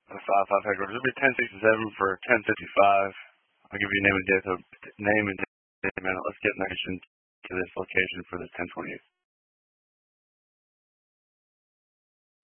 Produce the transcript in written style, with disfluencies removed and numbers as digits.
The 5-5 headquarters. It'll be 1067 for 1055. I'll give you name and date, man. Let's get nation to this location for this 1028.